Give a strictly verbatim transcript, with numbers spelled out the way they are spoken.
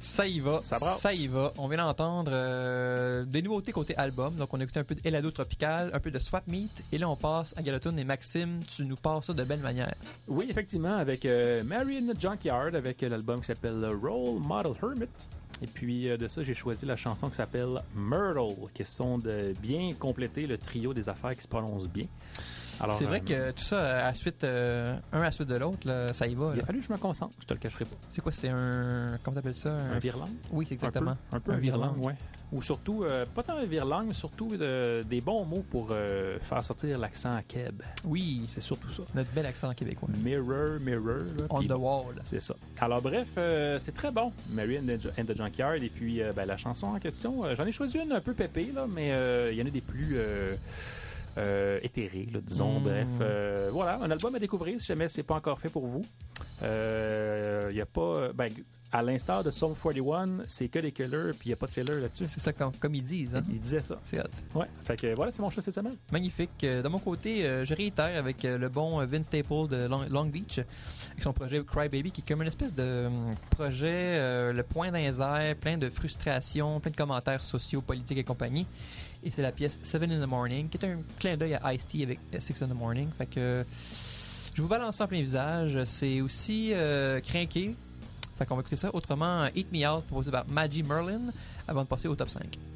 Ça y va, ça, ça y va. On vient d'entendre euh, des nouveautés côté album. Donc, on a écouté un peu de Elado Tropical, un peu de Swap Meet. Et là, on passe à Galatune. Et Maxime, tu nous passes ça de belle manière. Oui, effectivement, avec euh, Marion Junkyard, avec euh, l'album qui s'appelle Role Model Hermit. Et puis euh, de ça, j'ai choisi la chanson qui s'appelle Myrtle, question de bien compléter le trio des affaires qui se prononcent bien. Alors, c'est vrai euh, que tout ça, à suite, euh, un à la suite de l'autre, là, ça y va. Il là. a fallu que je me concentre, je te le cacherai pas. C'est quoi, c'est un... Comment t'appelles ça? Un, un virelangue? Oui, c'est exactement. Un peu un, peu un un virelangue, virelangue. ouais. Ou surtout, euh, pas tant un virelangue, mais surtout euh, des bons mots pour euh, faire sortir l'accent à Keb. Oui, c'est surtout ça. Notre bel accent québécois. Mirror, mirror. Là, On puis, the wall. C'est ça. Alors bref, euh, c'est très bon, Mary and the, and the Junkyard. Et puis euh, ben, la chanson en question, euh, j'en ai choisi une un peu pépée, là, mais il euh, y en a des plus... Euh, Euh, éthéré, là, disons. Mmh. Bref, euh, voilà, un album à découvrir si jamais c'est pas encore fait pour vous. Il euh, y a pas, ben, à l'instar de Psalm quarante et un, c'est que des killers, puis il y a pas de filler là-dessus. C'est ça, comme, comme ils disent. Hein? Ils disaient ça. C'est hot. Ouais, fait que voilà, c'est mon choix cette semaine. Magnifique. De mon côté, euh, je réitère avec euh, le bon Vince Staple de Long, Long Beach, avec son projet Cry Baby, qui est comme une espèce de um, projet, euh, le point dans les airs, plein de frustration, plein de commentaires sociaux, politiques et compagnie. Et c'est la pièce Seven in the Morning, qui est un clin d'œil à Ice-T avec Six in the Morning. Fait que je vous balance ça en plein visage. C'est aussi euh, crinqué. Fait qu'on va écouter ça. Autrement, Eat Me Out, proposé par Maggie Merlin, avant de passer au top cinq.